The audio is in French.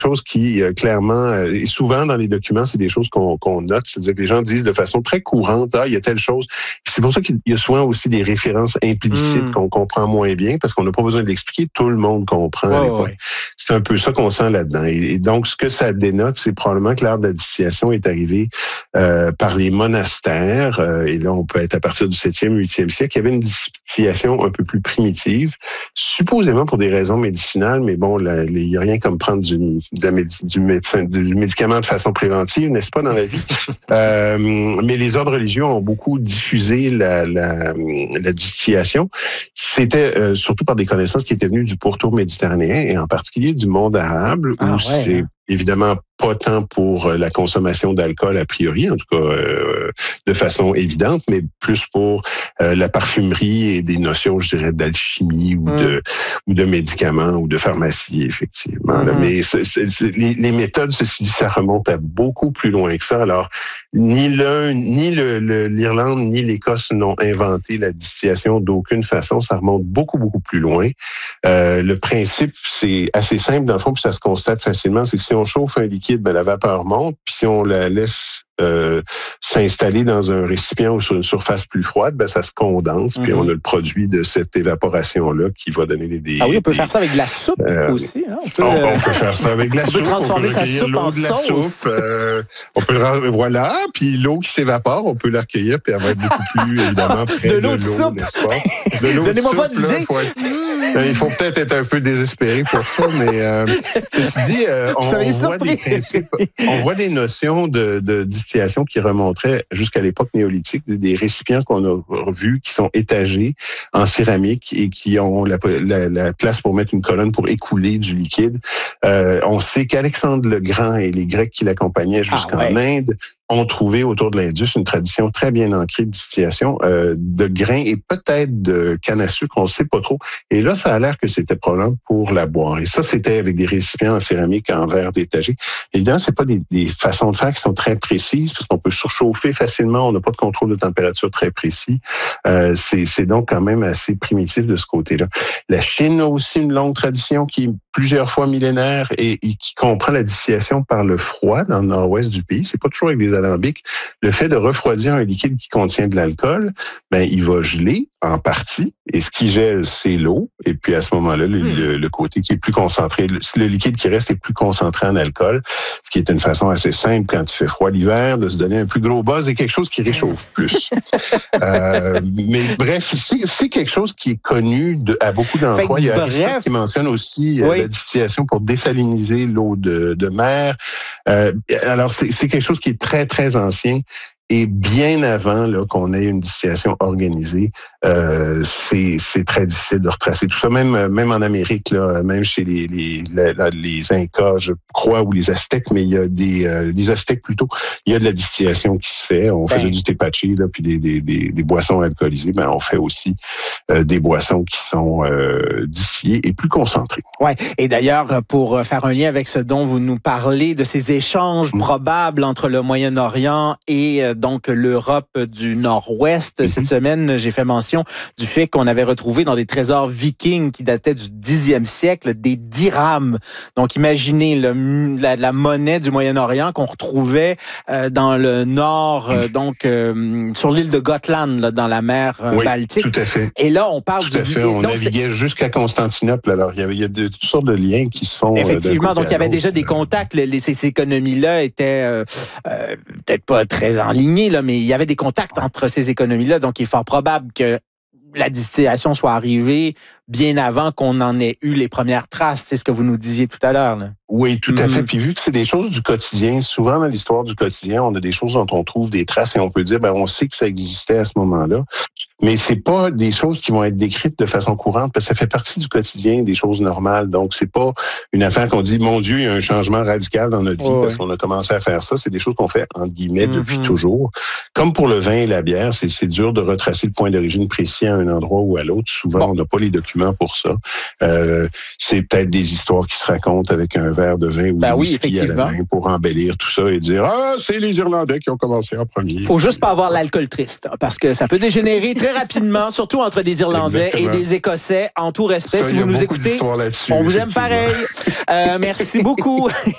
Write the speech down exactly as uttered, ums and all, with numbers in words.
chose qui, euh, clairement, euh, et souvent dans les documents, c'est des choses qu'on, qu'on note. C'est-à-dire que les gens disent de façon très courante, ah, il y a telle chose. Puis c'est pour ça qu'il y a souvent aussi des références implicites mmh. qu'on comprend moins bien, parce qu'on n'a pas besoin de l'expliquer. Tout le monde comprend oh, à l'époque. Ouais. C'est un peu ça qu'on sent là-dedans. Et, et donc, ce que ça dénote, c'est probablement que l'art de la distillation est arrivé euh, par les monastères. Euh, et là, on peut être à partir du septième, huitième siècle. Il y avait une distillation un peu plus primitive, supposément pour des raisons médicinales, mais bon, il n'y a rien comme prendre du, de la médi- du, médecin, du médicament de façon préventive, n'est-ce pas, dans la vie? euh, mais les ordres religieux ont beaucoup diffusé la, la, la distillation. C'était euh, surtout par des connaissances qui étaient venues du pourtour méditerranéen et en particulier du monde arabe, où ah, ouais, c'est hein. évidemment pas tant pour la consommation d'alcool a priori, en tout cas euh, de façon évidente, mais plus pour euh, la parfumerie et des notions, je dirais, d'alchimie ou mmh. de ou de médicaments ou de pharmacie, effectivement. Mmh. Mais c'est, c'est, c'est, les, les méthodes, ceci dit, ça remonte à beaucoup plus loin que ça. Alors, ni l'un, ni le, le, l'Irlande, ni l'Écosse n'ont inventé la distillation d'aucune façon. Ça remonte beaucoup, beaucoup plus loin. Euh, le principe, c'est assez simple, dans le fond, puis ça se constate facilement, c'est que si on chauffe un liquide, ben, la vapeur monte, puis si on la laisse euh, s'installer dans un récipient ou sur une surface plus froide, ben, ça se condense, mm-hmm. puis on a le produit de cette évaporation-là qui va donner des... Ah oui, on peut des, faire ça avec de la soupe euh, aussi. Hein? On, peut, on, on peut faire ça avec de la on soupe. Peut transformer on peut sa soupe en de la sauce. Soupe, euh, on peut le, voilà, puis l'eau qui s'évapore, on peut la recueillir, puis elle va être beaucoup plus, évidemment, près de, de l'eau, de l'eau n'est-ce pas? De l'eau Donnez-moi de pas soupe, d'idée. Là, faut être, euh, il faut peut-être être un peu désespéré pour ça, mais euh, ceci dit, euh, on, on voit des principes, on voit des notions de, de distillation qui remonteraient jusqu'à l'époque néolithique, des, des récipients qu'on a revus qui sont étagés en céramique et qui ont la, la, la place pour mettre une colonne pour écouler du liquide. Euh, on sait qu'Alexandre le Grand et les Grecs qui l'accompagnaient jusqu'en ah ouais. Inde ont trouvé autour de l'Indus une tradition très bien ancrée de distillation euh, de grains et peut-être de canne à sucre, on ne sait pas trop. Et là, ça a l'air que c'était probablement pour la boire. Et ça, c'était avec des récipients en céramique en verre d'étagé. Évidemment, c'est pas des, des façons de faire qui sont très précises parce qu'on peut surchauffer facilement, on n'a pas de contrôle de température très précis. Euh, c'est, c'est donc quand même assez primitif de ce côté-là. La Chine a aussi une longue tradition qui est plusieurs fois millénaire et, et qui comprend la distillation par le froid dans le nord-ouest du pays. C'est pas toujours avec des alambics. Le fait de refroidir un liquide qui contient de l'alcool, ben il va geler en partie et ce qui gèle, c'est l'eau. Et puis à ce moment-là, le, mmh. le, le côté qui est plus concentré, le, le liquide qui reste est plus concentré en alcool, ce qui est une façon assez simple quand il fait froid l'hiver de se donner un plus gros buzz et quelque chose qui réchauffe plus. euh, mais bref, c'est, c'est quelque chose qui est connu de, à beaucoup d'endroits. Il y a Aristote qui mentionne aussi oui. euh, la distillation pour désaliniser l'eau de, de mer. Euh, alors c'est, c'est quelque chose qui est très très ancien. Et bien avant là, qu'on ait une distillation organisée, euh, c'est, c'est très difficile de retracer tout ça. Même, même en Amérique, là, même chez les, les, les, les Incas, je crois, ou les Aztèques, mais il y a des, euh, des Aztèques plutôt, il y a de la distillation qui se fait. On ben. faisait du tepache, là, puis des, des, des, des boissons alcoolisées, mais on fait aussi euh, des boissons qui sont euh, distillées et plus concentrées. Ouais. Et d'ailleurs, pour faire un lien avec ce dont vous nous parlez, de ces échanges mmh. probables entre le Moyen-Orient et euh, donc l'Europe du Nord-Ouest. Mm-hmm. Cette semaine, j'ai fait mention du fait qu'on avait retrouvé dans des trésors vikings qui dataient du dixième siècle des dirhams. Donc, imaginez le, la, la monnaie du Moyen-Orient qu'on retrouvait euh, dans le nord, euh, donc euh, sur l'île de Gotland, là, dans la mer euh, oui, Baltique. Tout à fait. Et là, on parle tout à du... fait. On donc, naviguait c'est... jusqu'à Constantinople. Alors, il y avait, il y a de, toutes sortes de liens qui se font. Effectivement. Donc, il y avait déjà des contacts. Les, ces économies-là étaient euh, euh, peut-être pas très enlignées, là, mais il y avait des contacts entre ces économies-là. Donc, il est fort probable que la distillation soit arrivée bien avant qu'on en ait eu les premières traces. C'est ce que vous nous disiez tout à l'heure, là. Oui, tout à fait. Puis vu que c'est des choses du quotidien, souvent dans l'histoire du quotidien, on a des choses dont on trouve des traces et on peut dire, ben, on sait que ça existait à ce moment-là. Mais c'est pas des choses qui vont être décrites de façon courante parce que ça fait partie du quotidien, des choses normales. Donc, c'est pas une affaire qu'on dit, mon Dieu, il y a un changement radical dans notre vie oh, parce oui. qu'on a commencé à faire ça. C'est des choses qu'on fait, entre guillemets, mm-hmm. depuis toujours. Comme pour le vin et la bière, c'est, c'est dur de retracer le point d'origine précis à un endroit ou à l'autre. Souvent, bon. on n'a pas les documents pour ça. Euh, c'est peut-être des histoires qui se racontent avec un verre de vin ou ben de oui, whisky à la main pour embellir tout ça et dire, ah, c'est les Irlandais qui ont commencé en premier. Faut juste pas avoir l'alcool triste, parce que ça peut dégénérer très rapidement, surtout entre des Irlandais Exactement. et des Écossais, en tout respect. Ça, si vous nous écoutez, on vous aime pareil. Euh, merci beaucoup.